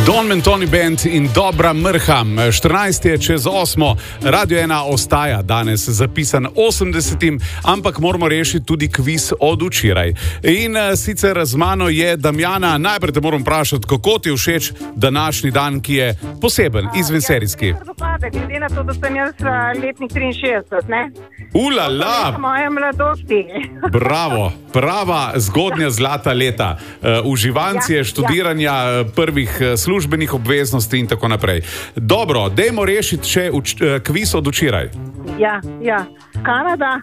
Don Mentoni Band in dobra mrha. 14 je čez 8. Radio 1 ostaja danes zapisan 80. Ampak moramo rešiti tudi kviz od včeraj. In sicer z mano je Damjana. Najprej te moram vprašati, kako ti je všeč današnji dan, ki je poseben, izvenserijski. Glede na to, da sem jaz letnik 63, ne? Ulala! Moje mladosti. Bravo, prava zgodnja zlata leta. Uživancije, študiranja, prvih službenih obveznosti in tako naprej. Dobro, dajmo rešiti še kviz od včeraj. Ja. Kanada,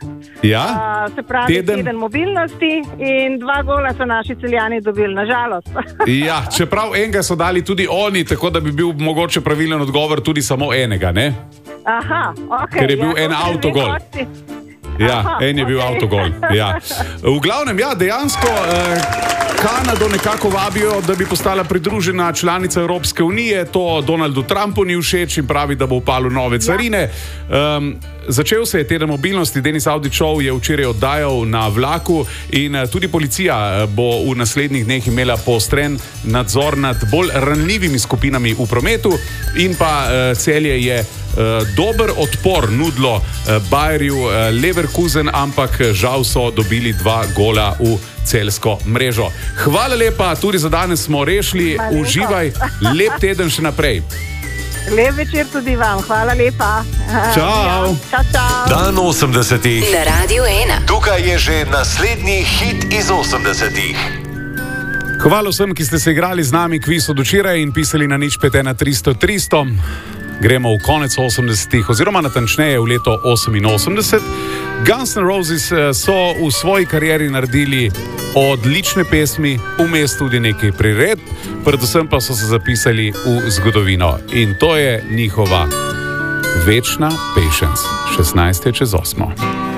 se pravi teden mobilnosti in 2 gola so naši Celjani dobili, nažalost. Ja, čeprav enega so dali tudi oni, tako da bi bil mogoče pravilen odgovor tudi samo enega, ne? Aha, ok. Ker je bil en avtogol. Ja, en je bil avtogol. Ja. V glavnem, dejansko Kanado nekako vabijo, da bi postala pridružena članica Evropske unije. To Donaldu Trumpu ni všeč in pravi, da bo upalil nove carine. Začel se je teden mobilnosti, Denis Avdić Show je včeraj oddajal na vlaku in tudi policija bo v naslednjih dneh imela poostren nadzor nad bolj ranljivimi skupinami v prometu in pa Celje je dober odpor nudilo Bayerju Leverkusen, ampak žal so dobili 2 gola v celjsko mrežo. Hvala lepa, tudi za danes smo rešili. Uživaj, lep teden še naprej. Lep večer tudi vam, hvala lepa. Čau. Čau. Dan 80. Na Radio 1. Tukaj je že naslednji hit iz 80. Hvala vsem, ki ste se igrali z nami kviz od včeraj in pisali na 051 Gremo v konec 80-ih, oziroma natančneje v leto 88. Guns N' Roses so v svoji karieri naredili odlične pesmi, vmes tudi nekaj priredb, predvsem pa so se zapisali v zgodovino. In to je njihova večna Patience. 16 je čez 8.